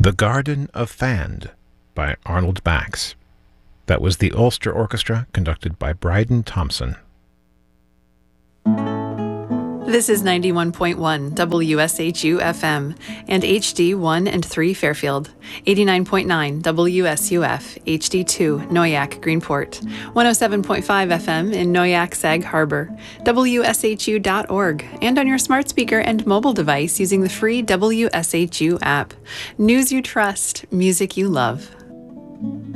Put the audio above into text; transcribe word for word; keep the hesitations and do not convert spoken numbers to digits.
The Garden of Fand by Arnold Bax. That was the Ulster Orchestra, conducted by Bryden Thompson. This is ninety-one point one W S H U F M and H D one and three Fairfield, eighty-nine point nine W S U F, H D two Noyac Greenport, one oh seven point five F M in Noyac Sag Harbor, W S H U dot org, and on your smart speaker and mobile device using the free W S H U app. News you trust, music you love.